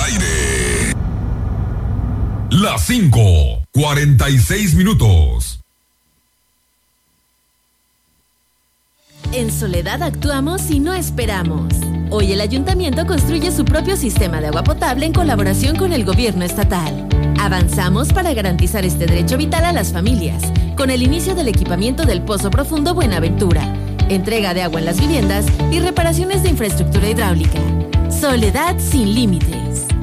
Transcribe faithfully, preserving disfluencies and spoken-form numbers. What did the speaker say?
aire. Las cinco, cuarenta y seis minutos. En Soledad actuamos y no esperamos. Hoy el ayuntamiento construye su propio sistema de agua potable en colaboración con el gobierno estatal. Avanzamos para garantizar este derecho vital a las familias, con el inicio del equipamiento del Pozo Profundo Buenaventura, entrega de agua en las viviendas y reparaciones de infraestructura hidráulica. Soledad sin límites.